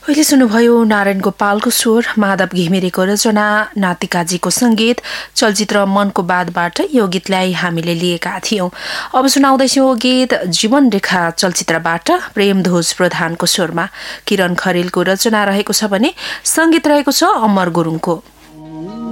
अहिले सुन्नुभयो नारायण गोपालको स्वर, माधव घिमिरेको रचना, नातिकाजीको संगीत, चलचित्र मनको बादबाट यो गीतलाई हामीले लिएका थियौं। अब सुनाउँदैछौ गीत जीवन रेखा चलचित्रबाट प्रेमध्वज प्रधानको स्वरमा। किरण खरेलको रचना रहेको छ भने संगीत रहेको छ अमर गुरुङको।